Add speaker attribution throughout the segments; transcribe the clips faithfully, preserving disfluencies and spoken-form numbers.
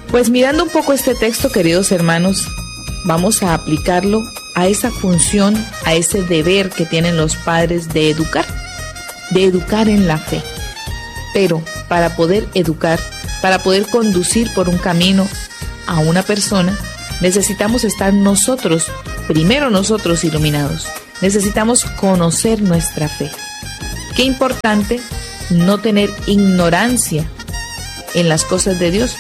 Speaker 1: Pues mirando un poco este texto, queridos hermanos, vamos a aplicarlo a esa función, a ese deber que tienen los padres de educar, de educar en la fe. Pero para poder educar, para poder conducir por un camino a una persona, necesitamos estar nosotros, primero nosotros iluminados. Necesitamos conocer nuestra fe. Qué importante no tener ignorancia en las cosas de Dios.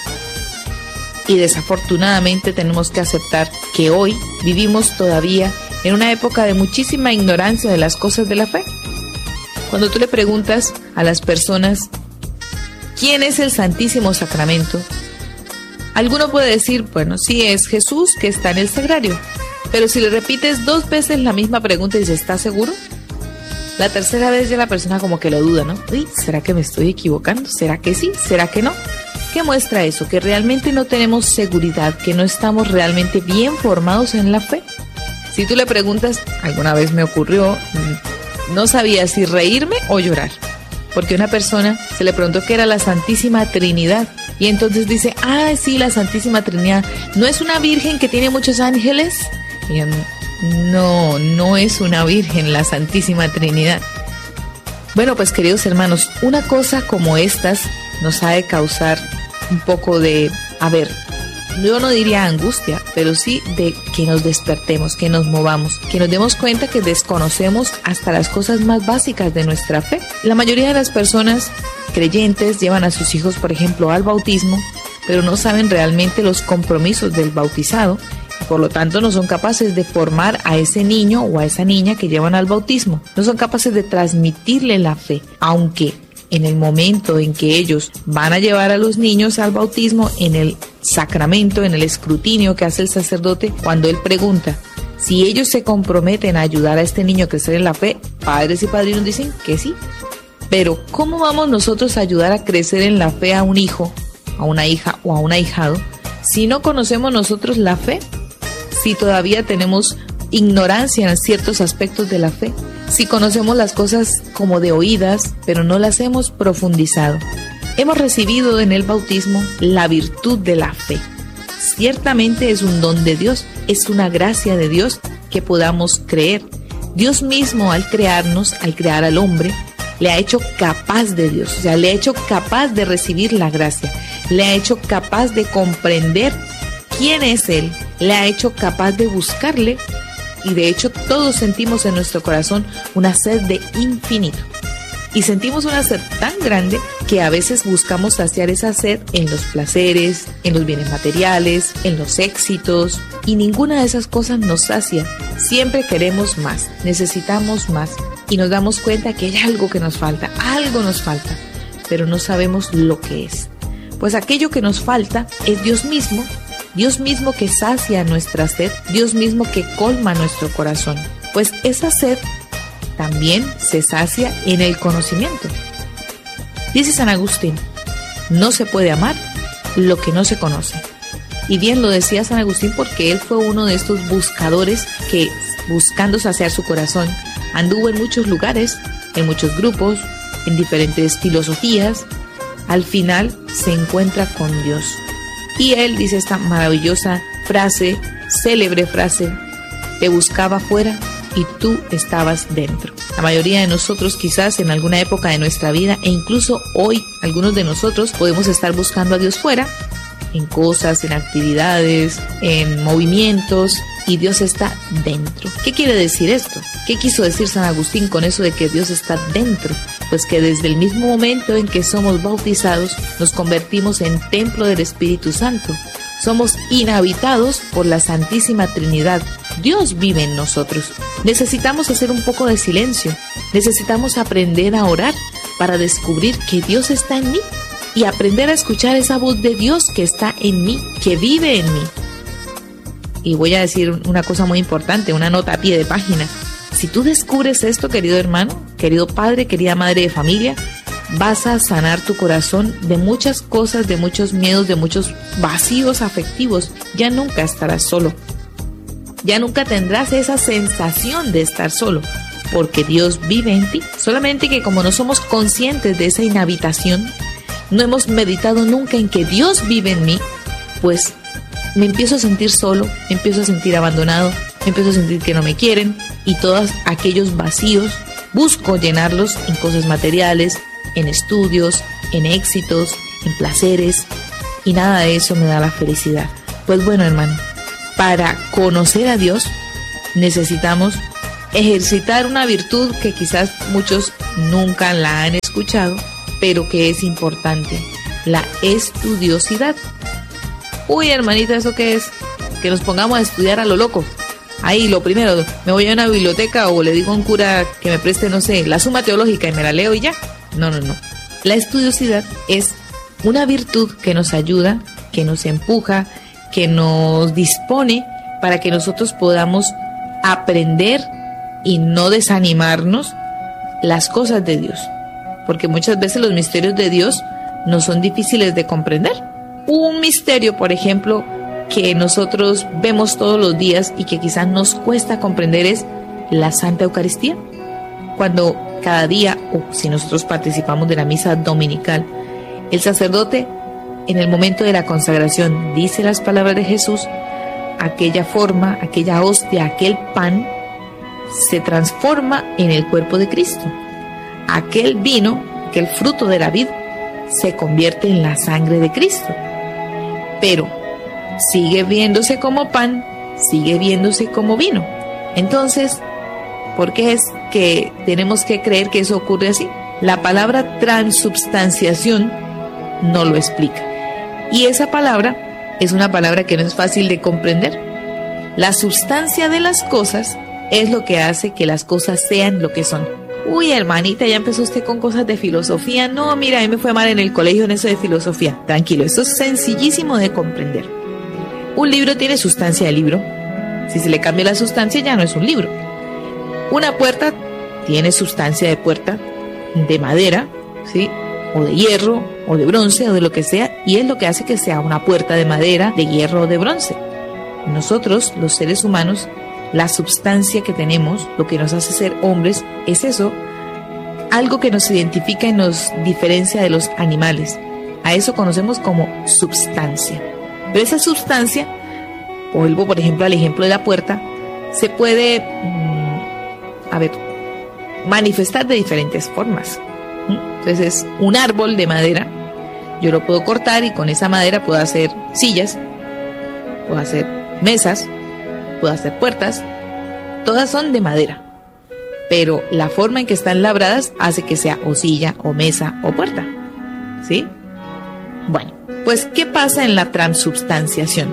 Speaker 1: Y desafortunadamente tenemos que aceptar que hoy vivimos todavía en una época de muchísima ignorancia de las cosas de la fe. Cuando tú le preguntas a las personas ¿quién es el Santísimo Sacramento? Alguno puede decir, bueno, sí es Jesús que está en el sagrario. Pero si le repites dos veces la misma pregunta y dices, ¿estás seguro? La tercera vez ya la persona como que lo duda, ¿no? Uy, ¿será que me estoy equivocando? ¿Será que sí? ¿Será que no? ¿Qué muestra eso? Que realmente no tenemos seguridad, que no estamos realmente bien formados en la fe. Si tú le preguntas, alguna vez me ocurrió, no sabía si reírme o llorar. Porque una persona se le preguntó qué era la Santísima Trinidad. Y entonces dice, ah, sí, la Santísima Trinidad. ¿No es una virgen que tiene muchos ángeles? Y yo, no, no es una virgen la Santísima Trinidad. Bueno, pues queridos hermanos, una cosa como estas nos ha de causar un poco de, a ver, yo no diría angustia, pero sí de que nos despertemos, que nos movamos, que nos demos cuenta que desconocemos hasta las cosas más básicas de nuestra fe. La mayoría de las personas creyentes llevan a sus hijos, por ejemplo, al bautismo, pero no saben realmente los compromisos del bautizado y por lo tanto no son capaces de formar a ese niño o a esa niña que llevan al bautismo. No son capaces de transmitirle la fe, aunque en el momento en que ellos van a llevar a los niños al bautismo, en el sacramento, en el escrutinio que hace el sacerdote, cuando él pregunta si ellos se comprometen a ayudar a este niño a crecer en la fe, padres y padrinos dicen que sí. Pero ¿cómo vamos nosotros a ayudar a crecer en la fe a un hijo, a una hija o a un ahijado si no conocemos nosotros la fe? Si todavía tenemos ignorancia en ciertos aspectos de la fe, si conocemos las cosas como de oídas, pero no las hemos profundizado. Hemos recibido en el bautismo la virtud de la fe. Ciertamente es un don de Dios, es una gracia de Dios que podamos creer. Dios mismo al crearnos, al crear al hombre, le ha hecho capaz de Dios, o sea, le ha hecho capaz de recibir la gracia, le ha hecho capaz de comprender quién es Él, le ha hecho capaz de buscarle. Y de hecho todos sentimos en nuestro corazón una sed de infinito. Y sentimos una sed tan grande que a veces buscamos saciar esa sed en los placeres, en los bienes materiales, en los éxitos. Y ninguna de esas cosas nos sacia. Siempre queremos más, necesitamos más. Y nos damos cuenta que hay algo que nos falta, algo nos falta. Pero no sabemos lo que es. Pues aquello que nos falta es Dios mismo. Dios mismo que sacia nuestra sed, Dios mismo que colma nuestro corazón. Pues esa sed también se sacia en el conocimiento. Dice San Agustín, no se puede amar lo que no se conoce. Y bien lo decía San Agustín porque él fue uno de estos buscadores que, buscando saciar su corazón, anduvo en muchos lugares, en muchos grupos, en diferentes filosofías. Al final se encuentra con Dios. Y él dice esta maravillosa frase, célebre frase, te buscaba afuera y tú estabas dentro. La mayoría de nosotros quizás en alguna época de nuestra vida e incluso hoy algunos de nosotros podemos estar buscando a Dios fuera, en cosas, en actividades, en movimientos, y Dios está dentro. ¿Qué quiere decir esto? ¿Qué quiso decir San Agustín con eso de que Dios está dentro? Pues que desde el mismo momento en que somos bautizados, nos convertimos en templo del Espíritu Santo. Somos inhabitados por la Santísima Trinidad. Dios vive en nosotros. Necesitamos hacer un poco de silencio. Necesitamos aprender a orar para descubrir que Dios está en mí y aprender a escuchar esa voz de Dios que está en mí, que vive en mí. Y voy a decir una cosa muy importante, una nota a pie de página. Si tú descubres esto, querido hermano, querido padre, querida madre de familia, vas a sanar tu corazón de muchas cosas, de muchos miedos, de muchos vacíos afectivos. Ya nunca estarás solo. Ya nunca tendrás esa sensación de estar solo, porque Dios vive en ti. Solamente que como no somos conscientes de esa inhabitación, no hemos meditado nunca en que Dios vive en mí, pues me empiezo a sentir solo, me empiezo a sentir abandonado, me empiezo a sentir que no me quieren, y todos aquellos vacíos busco llenarlos en cosas materiales, en estudios, en éxitos, en placeres, y nada de eso me da la felicidad. Pues bueno, hermano, para conocer a Dios necesitamos ejercitar una virtud que quizás muchos nunca la han escuchado, pero que es importante: la estudiosidad. Uy, hermanita, ¿eso qué es? Que nos pongamos a estudiar a lo loco. Ahí, lo primero, me voy a una biblioteca o le digo a un cura que me preste, no sé, la Suma Teológica y me la leo y ya. No, no, no. La estudiosidad es una virtud que nos ayuda, que nos empuja, que nos dispone para que nosotros podamos aprender y no desanimarnos las cosas de Dios. Porque muchas veces los misterios de Dios no son difíciles de comprender. Un misterio, por ejemplo, que nosotros vemos todos los días y que quizás nos cuesta comprender es la Santa Eucaristía. Cuando cada día, o si nosotros participamos de la misa dominical, el sacerdote en el momento de la consagración dice las palabras de Jesús, aquella forma, aquella hostia, aquel pan se transforma en el cuerpo de Cristo. Aquel vino, aquel fruto de la vid, se convierte en la sangre de Cristo. Pero sigue viéndose como pan, sigue viéndose como vino. Entonces, ¿por qué es que tenemos que creer que eso ocurre así? La palabra transubstanciación no lo explica. Y esa palabra es una palabra que no es fácil de comprender. La sustancia de las cosas es lo que hace que las cosas sean lo que son. Uy, hermanita, ya empezó usted con cosas de filosofía. No, mira, a mí me fue mal en el colegio en eso de filosofía. Tranquilo, esto es sencillísimo de comprender. Un libro tiene sustancia de libro. Si se le cambia la sustancia, ya no es un libro. Una puerta tiene sustancia de puerta, de madera, ¿sí? O de hierro, o de bronce, o de lo que sea, y es lo que hace que sea una puerta de madera, de hierro o de bronce. Nosotros, los seres humanos, la sustancia que tenemos, lo que nos hace ser hombres, es eso, algo que nos identifica y nos diferencia de los animales. A eso conocemos como substancia. Pero esa sustancia, vuelvo por ejemplo al ejemplo de la puerta, se puede, mmm, a ver, manifestar de diferentes formas. Entonces es un árbol de madera, yo lo puedo cortar y con esa madera puedo hacer sillas, puedo hacer mesas, puedo hacer puertas, todas son de madera, pero la forma en que están labradas hace que sea o silla, o mesa, o puerta, ¿sí? Bueno, pues ¿qué pasa en la transubstanciación?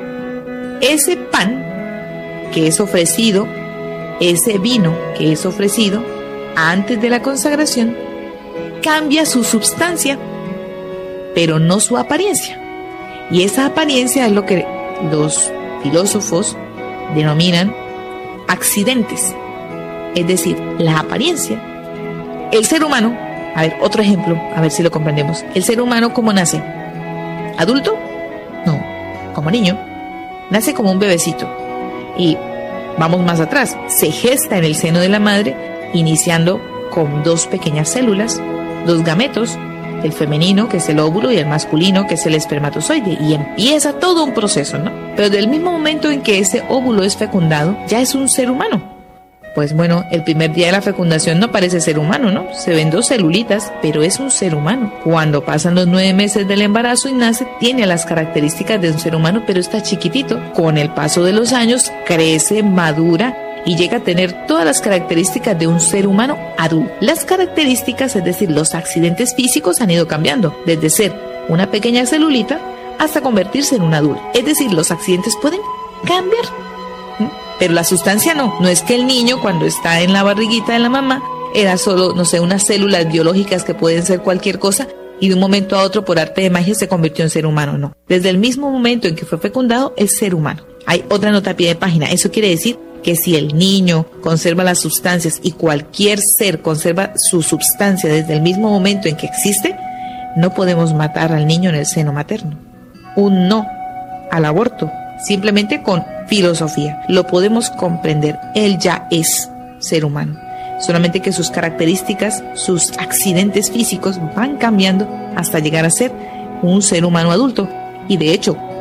Speaker 1: Ese pan que es ofrecido, ese vino que es ofrecido antes de la consagración, cambia su substancia, pero no su apariencia. Y esa apariencia es lo que los filósofos denominan accidentes, es decir, la apariencia. El ser humano, a ver, otro ejemplo, a ver si lo comprendemos. El ser humano, ¿cómo nace? ¿Adulto? No, como niño. Nace como un bebecito. Y vamos más atrás, se gesta en el seno de la madre, iniciando con dos pequeñas células, dos gametos, el femenino, que es el óvulo, y el masculino, que es el espermatozoide, y empieza todo un proceso, ¿no? Pero del mismo momento en que ese óvulo es fecundado, ya es un ser humano. Pues bueno, el primer día de la fecundación no parece ser humano, ¿no? Se ven dos celulitas, pero es un ser humano. Cuando pasan los nueve meses del embarazo y nace, tiene las características de un ser humano, pero está chiquitito. Con el paso de los años, crece, madura y llega a tener todas las características de un ser humano adulto. Las características, es decir, los accidentes físicos han ido cambiando, desde ser una pequeña celulita hasta convertirse en un adulto. Es decir, los accidentes pueden cambiar, ¿Mm? pero la sustancia no. No es que el niño cuando está en la barriguita de la mamá era solo, no sé, unas células biológicas que pueden ser cualquier cosa y de un momento a otro por arte de magia se convirtió en ser humano, no. Desde el mismo momento en que fue fecundado es ser humano. Hay otra nota a pie de página. Eso quiere decir que si el niño conserva las sustancias y cualquier ser conserva su sustancia desde el mismo momento en que existe, no podemos matar al niño en el seno materno. Un no al aborto, simplemente con filosofía, lo podemos comprender. Él ya es ser humano, solamente que sus características, sus accidentes físicos van cambiando hasta llegar a ser un ser humano adulto. Y de hecho,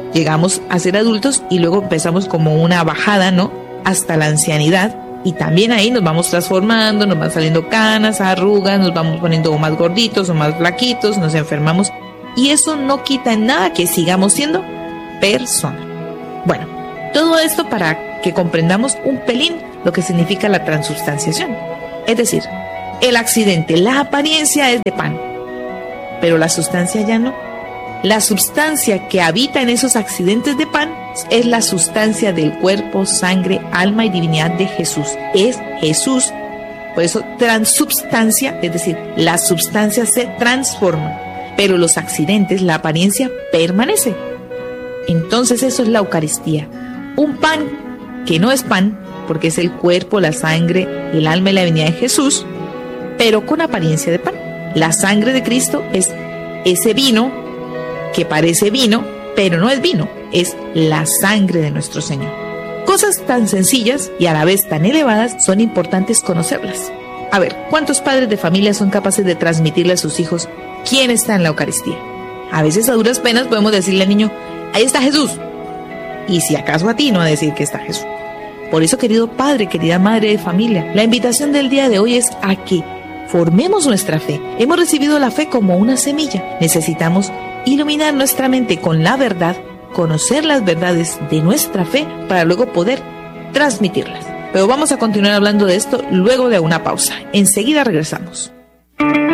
Speaker 1: llegamos a ser adultos y luego empezamos como una bajada, ¿no? Hasta la ancianidad. Y también ahí nos vamos transformando, nos van saliendo canas, arrugas, nos vamos poniendo más gorditos o más flaquitos, nos enfermamos. Y eso no quita en nada que sigamos siendo personas. Bueno, todo esto para que comprendamos un pelín lo que significa la transubstanciación. Es decir, el accidente, la apariencia es de pan, pero la sustancia ya no. La sustancia que habita en esos accidentes de pan es la sustancia del cuerpo, sangre, alma y divinidad de Jesús. Es Jesús. Por eso transubstancia, es decir, la sustancia se transforma, pero los accidentes, la apariencia permanece. Entonces eso es la Eucaristía. Un pan que no es pan, porque es el cuerpo, la sangre, el alma y la divinidad de Jesús, pero con apariencia de pan. La sangre de Cristo es ese vino que parece vino, pero no es vino, es la sangre de nuestro Señor. Cosas tan sencillas y a la vez tan elevadas son importantes conocerlas. A ver, ¿cuántos padres de familia son capaces de transmitirle a sus hijos quién está en la Eucaristía? A veces a duras penas podemos decirle al niño, ahí está Jesús. Y si acaso a ti no a decir que está Jesús. Por eso, querido padre, querida madre de familia, la invitación del día de hoy es a que formemos nuestra fe. Hemos recibido la fe como una semilla. Necesitamos iluminar nuestra mente con la verdad, conocer las verdades de nuestra fe para luego poder transmitirlas. Pero vamos a continuar hablando de esto luego de una pausa. Enseguida regresamos.